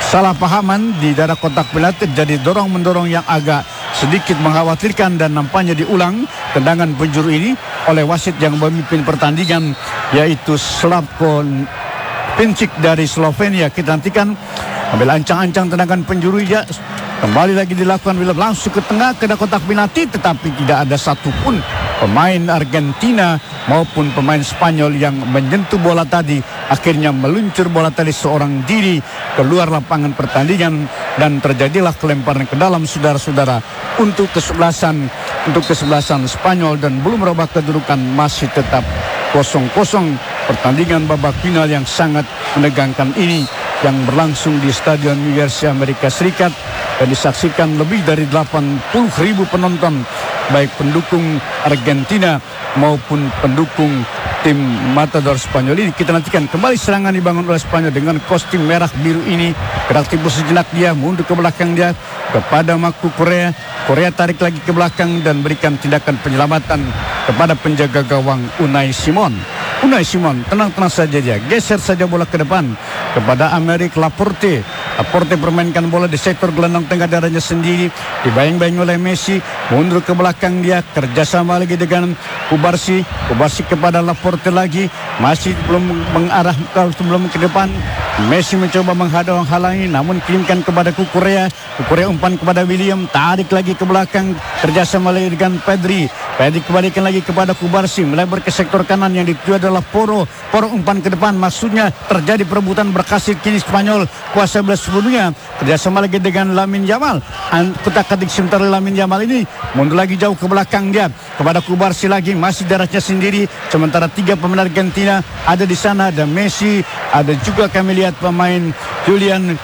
salah pahaman di daerah kotak penalti, jadi dorong-mendorong yang agak sedikit mengkhawatirkan dan nampaknya diulang tendangan penjuru ini oleh wasit yang memimpin pertandingan, yaitu Slavko Pincic dari Slovenia. Kita nantikan ambil ancang-ancang tendangan penjuru ya. Kembali lagi dilakukan William langsung ke tengah ke kotak penalti, tetapi tidak ada satupun pemain Argentina maupun pemain Spanyol yang menyentuh bola tadi. Akhirnya meluncur bola tadi seorang diri keluar lapangan pertandingan dan terjadilah kelemparan ke dalam, saudara-saudara, untuk kesebelasan Spanyol, dan belum merubah kedudukan masih tetap 0-0. Pertandingan babak final yang sangat menegangkan ini yang berlangsung di Stadion New Jersey, Amerika Serikat, dan disaksikan lebih dari 80.000 penonton, baik pendukung Argentina maupun pendukung tim Matador Spanyol ini. Kita nantikan kembali serangan dibangun oleh Spanyol dengan kostum merah biru ini. Beraktivitas sejenak dia, mundur ke belakang dia kepada Maku Korea. Korea tarik lagi ke belakang dan berikan tindakan penyelamatan kepada penjaga gawang Unai Simon. Unai Simon tenang-tenang saja dia, geser saja bola ke depan kepada Aymeric Laporte. Laporte permainkan bola di sektor gelandang tengah darahnya sendiri, dibayang-bayang oleh Messi, mundur ke belakang dia, kerjasama lagi dengan Kubarsi kepada Laporte lagi, masih belum mengarah sebelum ke depan. Messi mencoba menghalangi, namun kirimkan kepada Kukurea umpan kepada William, tarik lagi ke belakang, kerjasama lagi dengan Pedri kembalikan lagi kepada Kubarsi, melebar ke sektor kanan yang dituju adalah Poro umpan ke depan, maksudnya terjadi perebutan berhasil kini Spanyol kuasa belas sepenuhnya, kerjasama lagi dengan Lamine Yamal. Kutak-katik sebentar Lamine Yamal ini mundur lagi jauh ke belakang dia kepada Kubarsi lagi, masih darahnya sendiri, sementara 3 pemain Argentina ada di sana, ada Messi, ada juga kami lihat pemain Julian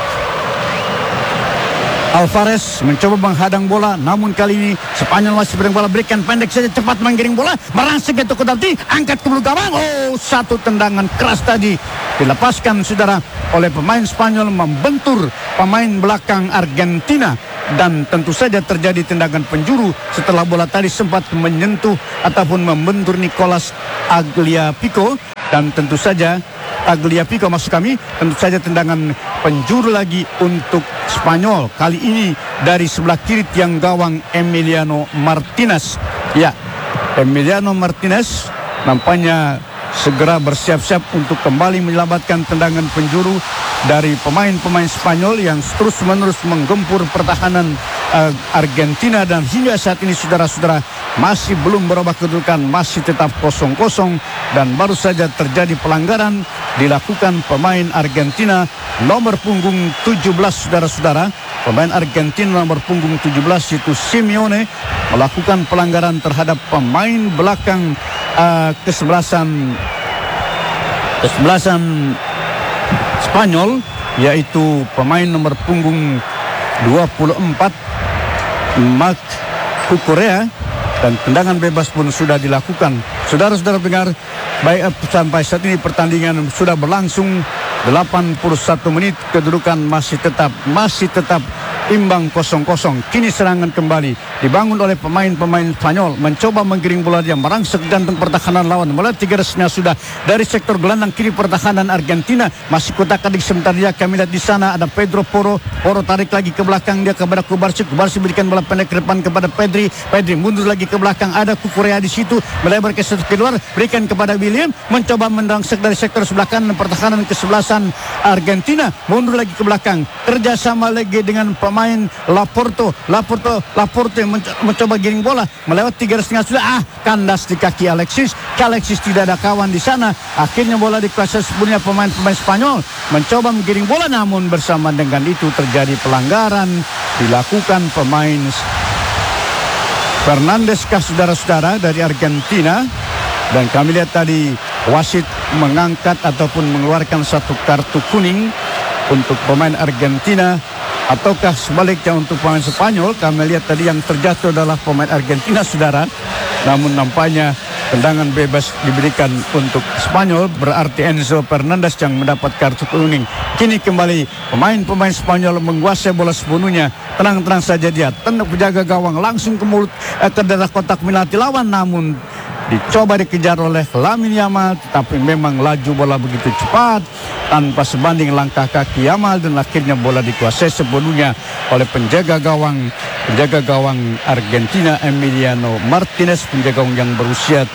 Alvarez mencoba menghadang bola, namun kali ini Spanyol masih berikan bola, berikan pendek saja, cepat menggiring bola, merangsek ke Tokotanti, angkat ke belakang gawang. Satu tendangan keras tadi dilepaskan, saudara, oleh pemain Spanyol, membentur pemain belakang Argentina, dan tentu saja terjadi tendangan penjuru setelah bola tadi sempat menyentuh ataupun membentur Nicolas Tagliafico, dan tentu saja Tagliafico maksud kami, tentu saja tendangan penjuru lagi untuk Spanyol, kali ini dari sebelah kiri tiang gawang Emiliano Martinez. Ya, Emiliano Martinez nampaknya segera bersiap-siap untuk kembali menyelamatkan tendangan penjuru dari pemain-pemain Spanyol yang terus-menerus menggempur pertahanan Argentina, dan hingga saat ini saudara-saudara masih belum berubah kedudukan, masih tetap 0-0, dan baru saja terjadi pelanggaran dilakukan pemain Argentina nomor punggung 17, saudara-saudara. Pemain Argentina nomor punggung 17 itu Simeone melakukan pelanggaran terhadap pemain belakang kesebelasan Spanyol, yaitu pemain nomor punggung 24 Marc Cucurella, dan tendangan bebas pun sudah dilakukan. Saudara-saudara dengar, baik sampai saat ini pertandingan sudah berlangsung 81 menit, kedudukan masih tetap imbang 0-0. Kini serangan kembali dibangun oleh pemain-pemain Spanyol, mencoba menggiring bola dia, merangsek jantung pertahanan lawan, melalui 3 resnya sudah dari sektor gelandang kiri pertahanan Argentina, masih kotak-katik sebentar dia. Kami lihat di sana ada Pedro Poro tarik lagi ke belakang dia kepada Kubarsi berikan bola pendek ke depan kepada Pedri mundur lagi ke belakang, ada Kukurea di situ, melebar ke sektor keluar, berikan kepada William, mencoba merangsek dari sektor sebelah kanan pertahanan kesebelasan Argentina, mundur lagi ke belakang, kerjasama lagi dengan pemain Laporte mencoba giring bola melewati 3 setengah sudah, kandas di kaki Alexis tidak ada kawan di sana. Akhirnya bola dikuasai sepenuhnya pemain-pemain Spanyol, mencoba menggiring bola, namun bersama dengan itu terjadi pelanggaran dilakukan pemain Fernandes kah, saudara-saudara, dari Argentina. Dan kami lihat tadi wasit mengangkat ataupun mengeluarkan 1 kartu kuning untuk pemain Argentina, ataukah sebaliknya untuk pemain Spanyol. Kami lihat tadi yang terjatuh adalah pemain Argentina, saudara, namun nampaknya tendangan bebas diberikan untuk Spanyol, berarti Enzo Fernandez yang mendapat kartu kuning. Kini kembali pemain-pemain Spanyol menguasai bola sepenuhnya, tenang-tenang saja dia, tendang penjaga gawang langsung ke mulut ke daerah kotak penalti lawan, namun dicoba dikejar oleh Lamine Yamal, tetapi memang laju bola begitu cepat tanpa sebanding langkah kaki Yamal, dan akhirnya bola dikuasai sepenuhnya oleh penjaga gawang Argentina Emiliano Martinez, penjaga gawang yang berusia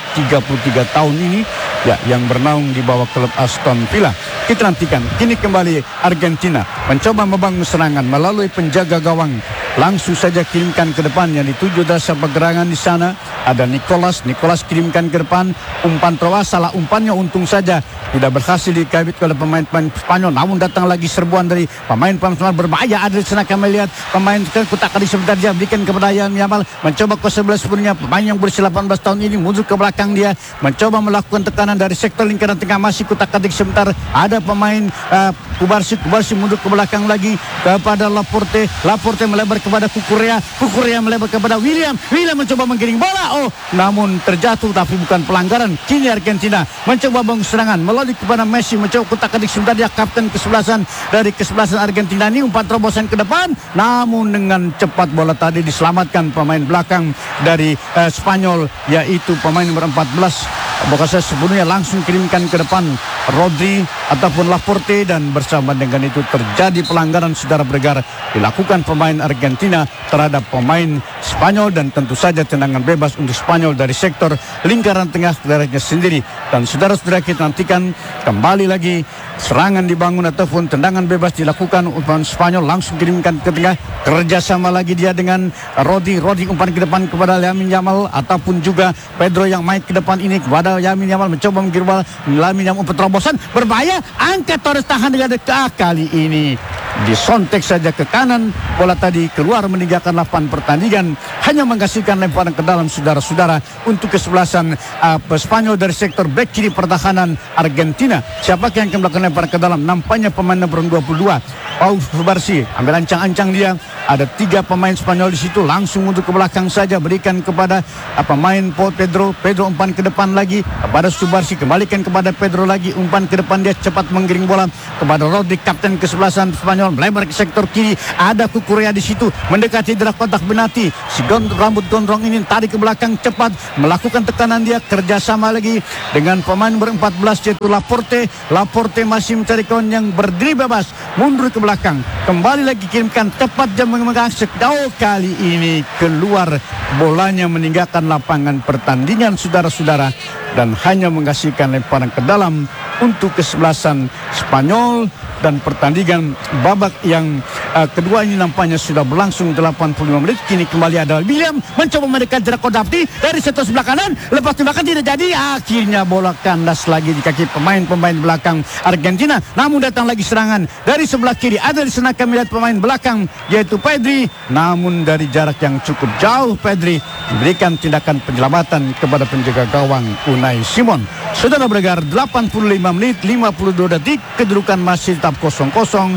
33 tahun ini ya, yang bernaung di bawah klub Aston Villa. Kita nantikan. Kini kembali Argentina mencoba membangun serangan melalui penjaga gawang. Langsung saja kirimkan ke depan, yang dituju dasar pergerangan di sana ada Nicolas kirimkan ke depan, umpan terus, salah umpannya, untung saja tidak berhasil dikabit oleh pemain-pemain Spanyol. Namun datang lagi serbuan dari pemain-pemain Spanyol berbahaya. Ada di sana kami lihat pemain kotak tadi sebentar dia berikan kepada Yamal, mencoba ke sebelah sebenarnya pemain yang berusia 18 tahun ini mundur ke belakang, dia mencoba melakukan tekanan dari sektor lingkaran tengah, masih kotak atik sebentar ada pemain Kubarsi mundur ke belakang lagi kepada Laporte melebar kepada Kukurea melebar kepada William mencoba menggiring bola, namun terjatuh, tapi bukan pelanggaran. Kini Argentina mencoba bangun serangan melalui kepada Messi, mencoba kotak atik sebentar, dia kapten kesebelasan Argentina ini, umpan terobosan ke depan, namun dengan cepat bola tadi diselamatkan pemain belakang dari Spanyol, yaitu pemain nomor 14 Bokasa, sebenarnya langsung kirimkan ke depan Rodri ataupun Laporte, dan bersama dengan itu terjadi pelanggaran saudara bergar dilakukan pemain Argentina terhadap pemain Spanyol, dan tentu saja tendangan bebas untuk Spanyol dari sektor lingkaran tengah daerahnya sendiri. Dan saudara-saudara, kita nantikan kembali lagi serangan dibangun ataupun tendangan bebas dilakukan pemain Spanyol, langsung kirimkan ke tengah, kerjasama lagi dia dengan Rodri umpan ke depan kepada Lamine Yamal ataupun juga Pedro yang main ke depan ini kepada Lamine Yamal, mencoba menggiring bola, Lamine Yamal umpan terobosan berbahaya, angkat Torres tahan dengan dekat, kali ini disontek saja ke kanan, bola tadi keluar meninggalkan lapangan pertandingan, hanya menghasilkan lemparan ke dalam saudara-saudara untuk kesebelasan Spanyol dari sektor bek kiri pertahanan Argentina. Siapakah yang akan melakukan lemparan ke dalam? Nampaknya pemain nomor 22 Pau Kubarsi, ambil ancang-ancang dia, ada 3 pemain Spanyol di situ, langsung untuk ke belakang saja, berikan kepada pemain Pedro umpan ke depan lagi kepada Kubarsi, kembalikan kepada Pedro lagi, umpan ke depan, dia cepat menggiring bola kepada Rodri, kapten kesebelasan Spanyol, melebar ke sektor kiri, ada Kukurea di situ, mendekati darah kotak penalti, si rambut gondrong ini tarik ke belakang, cepat melakukan tekanan, dia kerjasama lagi dengan pemain nomor 14 yaitu Laporte masih mencari kawan yang berdiri bebas, mundur ke belakang, kembali lagi kirimkan, tepat jam memegang sekdau, kali ini keluar bolanya meninggalkan lapangan pertandingan saudara-saudara, dan hanya menghasilkan lemparan ke dalam untuk kesebelasan Spanyol. Dan pertandingan babak yang kedua ini nampaknya sudah berlangsung 85 menit. Kini kembali ada William mencoba mendekat jarak Kodafti dari sektor sebelah kanan, lepas tembakan tidak jadi, akhirnya bola kandas lagi di kaki pemain belakang Argentina. Namun datang lagi serangan dari sebelah kiri, ada di sana kami lihat pemain belakang yaitu Pedri, namun dari jarak yang cukup jauh Pedri memberikan tindakan penyelamatan kepada penjaga gawang Unai Simon. Saudara bergar, 85 menit 52 detik, kedudukan masih tetap 0-0,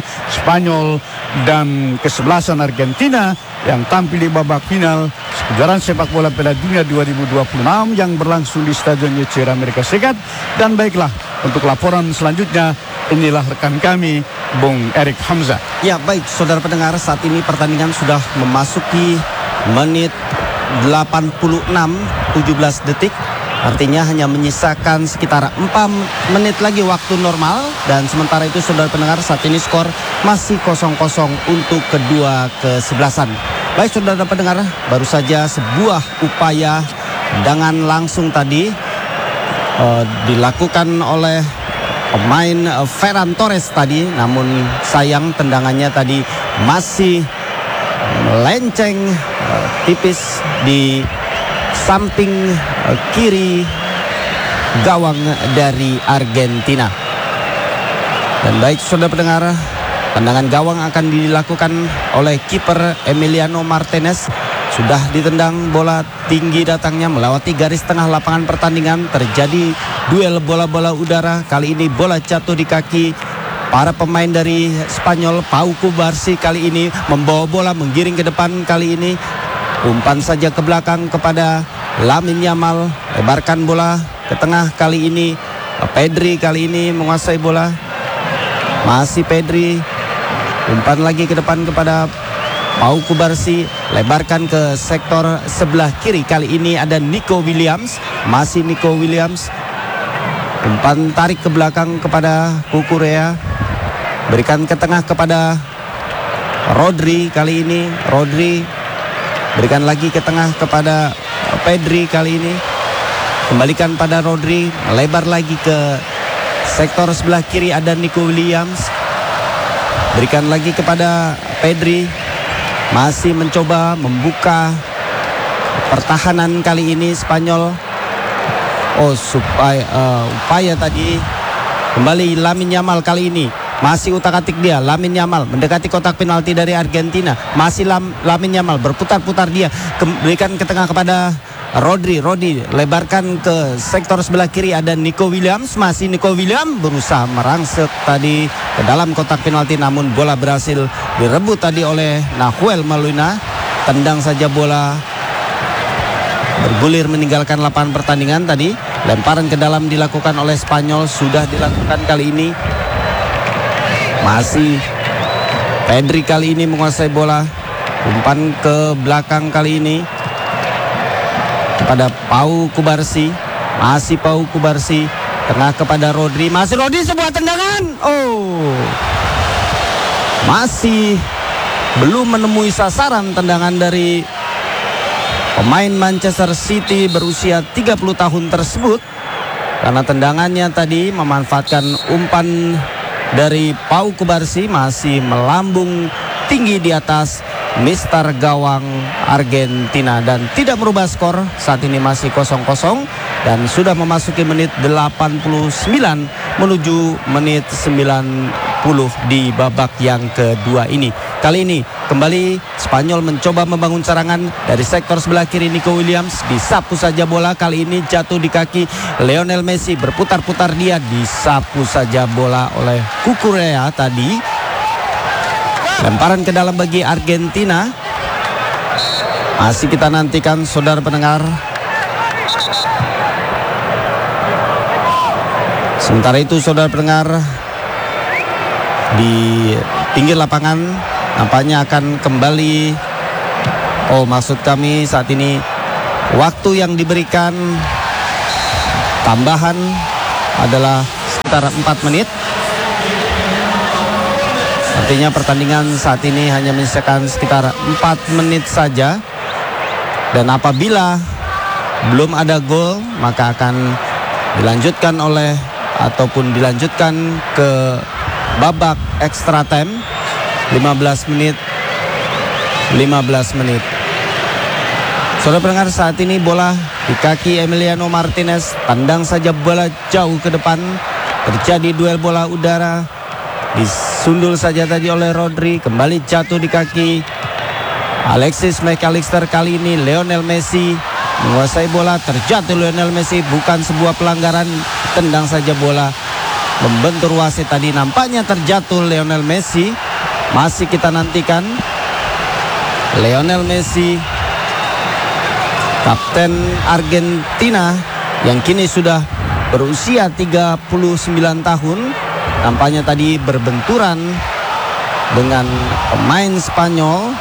Spanyol dan kesebelasan Argentina yang tampil di babak final kejuaraan sepak bola Piala Dunia 2026 yang berlangsung di Stadion YCR Amerika Serikat. Dan baiklah, untuk laporan selanjutnya inilah rekan kami Bung Erik Hamzah. Ya baik, saudara pendengar, saat ini pertandingan sudah memasuki menit 86 17 detik. Artinya hanya menyisakan sekitar 4 menit lagi waktu normal. Dan sementara itu saudara pendengar, saat ini skor masih 0-0 untuk kedua kesebelasan. Baik saudara pendengar, baru saja sebuah upaya tendangan langsung tadi dilakukan oleh pemain Ferran Torres tadi. Namun sayang tendangannya tadi masih melenceng tipis di samping kiri gawang dari Argentina. Dan baik saudara pendengar, tendangan gawang akan dilakukan oleh kiper Emiliano Martinez. Sudah ditendang, bola tinggi datangnya melewati garis tengah lapangan pertandingan. Terjadi duel bola-bola udara. Kali ini bola jatuh di kaki para pemain dari Spanyol. Pau Kubarsi kali ini membawa bola, menggiring ke depan. Kali ini umpan saja ke belakang kepada Lamine Yamal, lebarkan bola ke tengah. Kali ini Pedri kali ini menguasai bola. Masih Pedri, umpan lagi ke depan kepada Pau Kubarsi. lebarkan ke sektor sebelah kiri. Kali ini ada Nico Williams, masih Nico Williams. Umpan tarik ke belakang kepada Kukurea, berikan ke tengah kepada Rodri. Kali ini Rodri berikan lagi ke tengah kepada Pedri. Kali ini kembalikan pada Rodri, lebar lagi ke sektor sebelah kiri ada Nico Williams, berikan lagi kepada Pedri, masih mencoba membuka pertahanan kali ini Spanyol. Upaya tadi kembali Lamine Yamal. Kali ini masih utak-atik dia, Lamine Yamal mendekati kotak penalti dari Argentina. Masih Lamine Yamal berputar-putar dia, berikan ke tengah kepada Rodri lebarkan ke sektor sebelah kiri ada Nico Williams. Masih Nico Williams berusaha merangsek tadi ke dalam kotak penalti, namun bola berhasil direbut tadi oleh Nahuel Molina. Tendang saja bola bergulir meninggalkan lapangan pertandingan tadi. Lemparan ke dalam dilakukan oleh Spanyol, sudah dilakukan kali ini. Masih Pedri kali ini menguasai bola. Umpan ke belakang kali ini kepada Pau Kubarsi. Masih Pau Kubarsi, tengah kepada Rodri. Masih Rodri, sebuah tendangan. Masih belum menemui sasaran tendangan dari pemain Manchester City berusia 30 tahun tersebut. Karena tendangannya tadi memanfaatkan umpan dari Pau Kubarsi, masih melambung tinggi di atas Mister gawang Argentina dan tidak merubah skor. Saat ini masih 0-0 dan sudah memasuki menit 89 menuju menit 90 di babak yang kedua ini. Kali ini kembali Spanyol mencoba membangun serangan dari sektor sebelah kiri. Nico Williams disapu saja bola, kali ini jatuh di kaki Lionel Messi. Berputar-putar dia, disapu saja bola oleh Kukurea tadi. Lemparan ke dalam bagi Argentina. Masih kita nantikan saudara pendengar. Sementara itu saudara pendengar, di pinggir lapangan nampaknya akan kembali. Maksud kami saat ini waktu yang diberikan tambahan adalah sekitar 4 menit. Artinya pertandingan saat ini hanya menyisakan sekitar 4 menit saja. Dan apabila belum ada gol, maka akan dilanjutkan ke babak extra time 15 menit. Saudara pendengar, saat ini bola di kaki Emiliano Martinez. Tandang saja bola jauh ke depan. Terjadi duel bola udara. Disundul saja tadi oleh Rodri, kembali jatuh di kaki Alexis McAllister. Kali ini Lionel Messi menguasai bola, terjatuh Lionel Messi, bukan sebuah pelanggaran, tendang saja bola, membentur wasit tadi. Nampaknya terjatuh Lionel Messi. Masih kita nantikan Lionel Messi, kapten Argentina yang kini sudah berusia 39 tahun. Nampaknya tadi berbenturan dengan pemain Spanyol.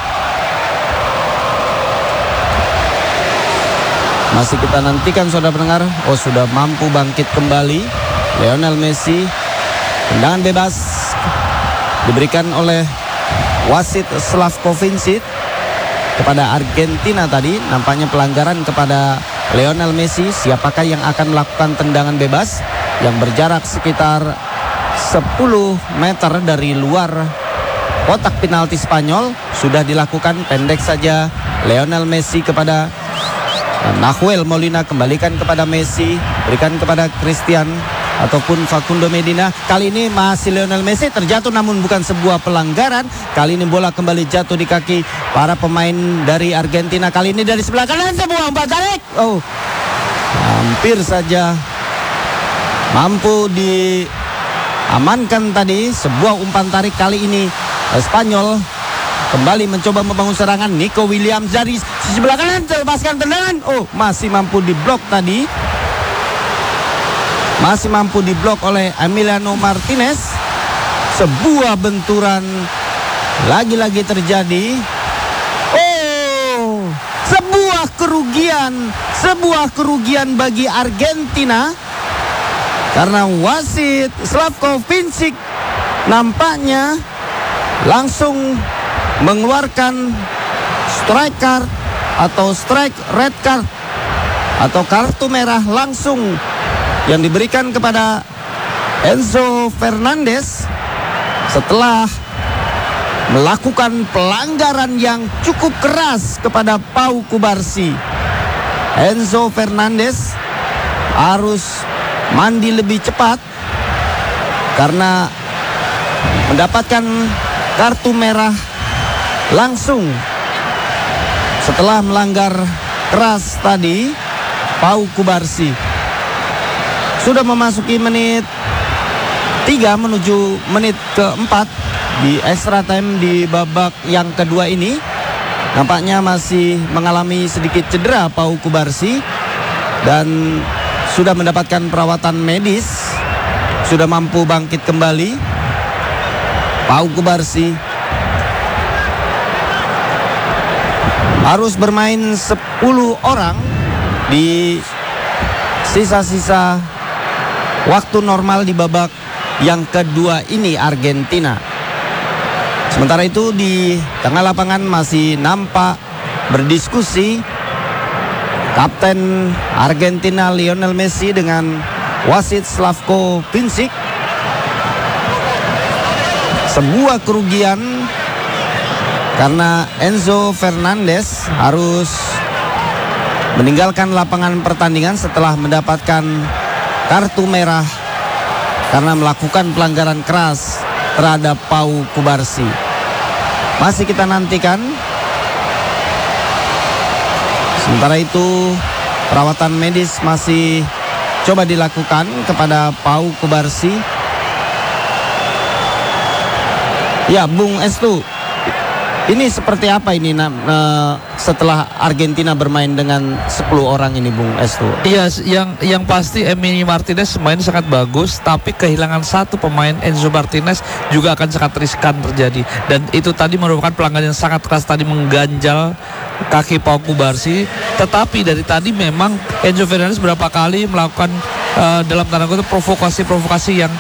Masih kita nantikan saudara pendengar. Sudah mampu bangkit kembali Lionel Messi. Tendangan bebas diberikan oleh wasit Slavko Vincic kepada Argentina tadi. Nampaknya pelanggaran kepada Lionel Messi. Siapakah yang akan melakukan tendangan bebas yang berjarak sekitar 10 meter dari luar kotak penalti Spanyol? Sudah dilakukan, pendek saja Lionel Messi kepada Nahuel Molina, kembalikan kepada Messi, berikan kepada Christian ataupun Facundo Medina. Kali ini masih Lionel Messi, terjatuh namun bukan sebuah pelanggaran. Kali ini bola kembali jatuh di kaki para pemain dari Argentina. Kali ini dari sebelah kanan, sebuah umpan tarik. Hampir saja mampu diamankan tadi sebuah umpan tarik. Kali ini Spanyol kembali mencoba membangun serangan. Nico Williams dari sebelah kanan melepaskan tendangan. Masih mampu diblok tadi. Masih mampu diblok oleh Emiliano Martinez. Sebuah benturan lagi-lagi terjadi. sebuah kerugian bagi Argentina karena wasit Slavko Vincic nampaknya langsung mengeluarkan strike card atau strike red card atau kartu merah langsung yang diberikan kepada Enzo Fernandez setelah melakukan pelanggaran yang cukup keras kepada Pau Kubarsi. Enzo Fernandez harus mandi lebih cepat karena mendapatkan kartu merah langsung setelah melanggar keras tadi Pau Kubarsi. Sudah memasuki menit 3 menuju menit keempat di extra time di babak yang kedua ini. Nampaknya masih mengalami sedikit cedera Pau Kubarsi dan sudah mendapatkan perawatan medis, sudah mampu bangkit kembali. Pau Kubarsi harus bermain 10 orang di sisa-sisa waktu normal di babak yang kedua ini Argentina. Sementara itu di tengah lapangan masih nampak berdiskusi Kapten Argentina Lionel Messi dengan wasit Slavko Vincic. Sebuah kerugian karena Enzo Fernandez harus meninggalkan lapangan pertandingan setelah mendapatkan kartu merah karena melakukan pelanggaran keras terhadap Pau Kubarsi. Masih kita nantikan. Sementara itu perawatan medis masih coba dilakukan kepada Pau Kubarsi. Ya, Bung Estu, ini seperti apa ini setelah Argentina bermain dengan 10 orang ini, Bung Estu? Iya, yang pasti Emi Martinez main sangat bagus, tapi kehilangan satu pemain Enzo Martinez juga akan sangat riskan terjadi. Dan itu tadi merupakan pelanggaran yang sangat keras tadi, mengganjal kaki Pau Kubarsi. Tetapi dari tadi memang Enzo Fernandez berapa kali melakukan dalam tanda kutip provokasi yang